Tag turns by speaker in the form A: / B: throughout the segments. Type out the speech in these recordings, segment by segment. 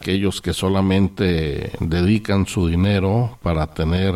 A: aquellos que solamente dedican su dinero para tener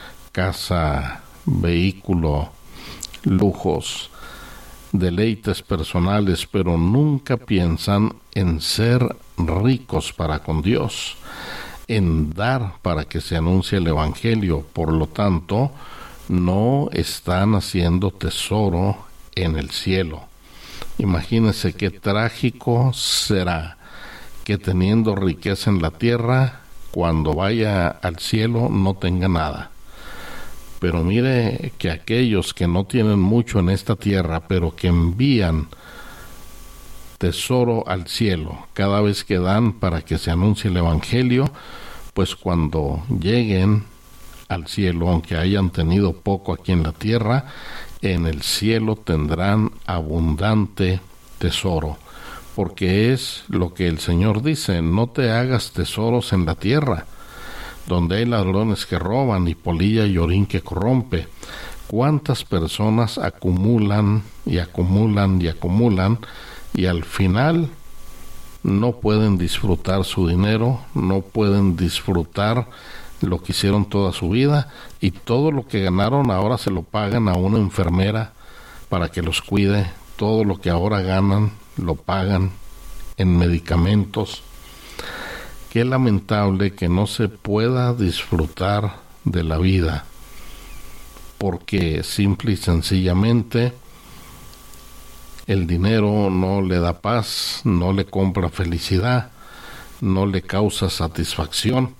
A: casa, vehículo, lujos, deleites personales, pero nunca piensan en ser ricos para con Dios, en dar para que se anuncie el Evangelio. Por lo tanto, no están haciendo tesoro en el cielo. Imagínense qué trágico será que teniendo riqueza en la tierra, cuando vaya al cielo no tenga nada. Pero mire que aquellos que no tienen mucho en esta tierra, pero que envían tesoro al cielo cada vez que dan para que se anuncie el Evangelio, pues cuando lleguen al cielo, aunque hayan tenido poco aquí en la tierra, en el cielo tendrán abundante tesoro. Porque es lo que el Señor dice: no te hagas tesoros en la tierra, donde hay ladrones que roban y polilla y orín que corrompe. ¿Cuántas personas acumulan y acumulan y acumulan y al final no pueden disfrutar su dinero, no pueden disfrutar lo que hicieron toda su vida, y todo lo que ganaron ahora se lo pagan a una enfermera para que los cuide? Todo lo que ahora ganan lo pagan en medicamentos. Qué lamentable que no se pueda disfrutar de la vida, porque simple y sencillamente el dinero no le da paz, no le compra felicidad, no le causa satisfacción.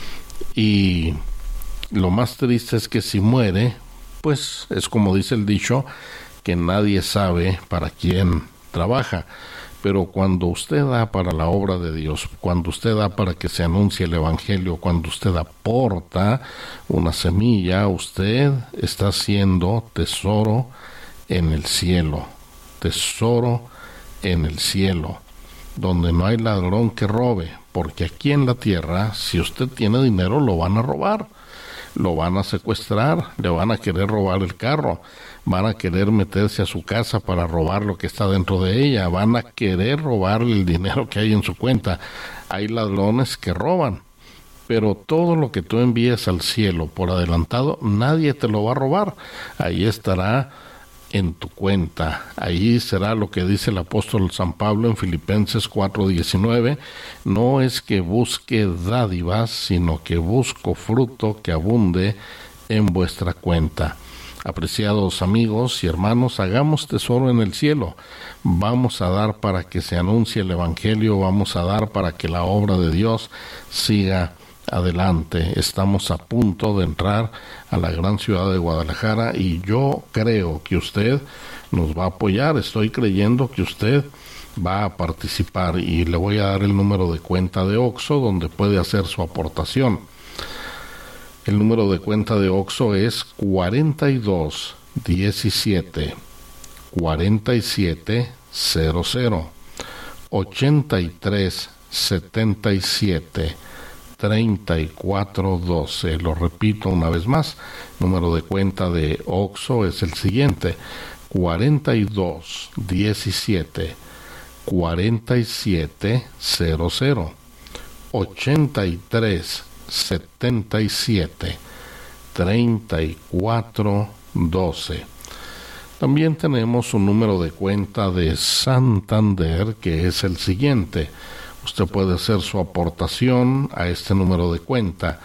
A: Y lo más triste es que si muere, pues es como dice el dicho, que nadie sabe para quién trabaja. Pero cuando usted da para la obra de Dios, cuando usted da para que se anuncie el Evangelio, cuando usted aporta una semilla, usted está haciendo tesoro en el cielo, tesoro en el cielo, donde no hay ladrón que robe, porque aquí en la tierra, si usted tiene dinero, lo van a robar, lo van a secuestrar, le van a querer robar el carro, van a querer meterse a su casa para robar lo que está dentro de ella, van a querer robarle el dinero que hay en su cuenta. Hay ladrones que roban, pero todo lo que tú envíes al cielo por adelantado, nadie te lo va a robar. Ahí estará en tu cuenta. Ahí será lo que dice el apóstol San Pablo en Filipenses 4:19: no es que busque dádivas, sino que busco fruto que abunde en vuestra cuenta. Apreciados amigos y hermanos, hagamos tesoro en el cielo. Vamos a dar para que se anuncie el Evangelio, vamos a dar para que la obra de Dios siga adelante. Estamos a punto de entrar a la gran ciudad de Guadalajara y yo creo que usted nos va a apoyar. Estoy creyendo que usted va a participar y le voy a dar el número de cuenta de OXXO donde puede hacer su aportación. El número de cuenta de OXXO es 42 17 47 00 83 77 3412. Lo repito una vez más, número de cuenta de OXXO es el siguiente: 42 17 47 00 83 77 3412. También tenemos un número de cuenta de Santander que es el siguiente. Usted puede hacer su aportación a este número de cuenta: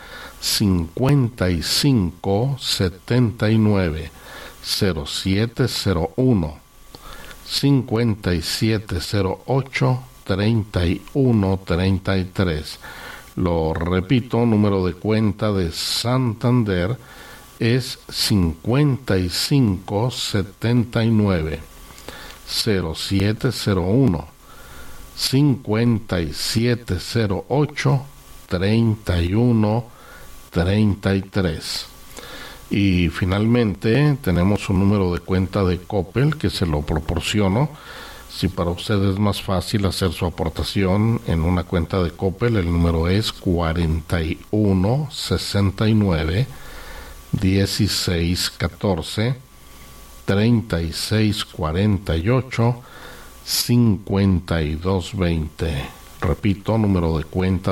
A: 55 79 0701 5708 3133. Lo repito, número de cuenta de Santander es 55 79 0701 5708 3133. Y finalmente tenemos un número de cuenta de Coppel que se lo proporciono. Si para usted es más fácil hacer su aportación en una cuenta de Coppel, el número es 41 69 16 14 36 48 52 20. Repito, número de cuenta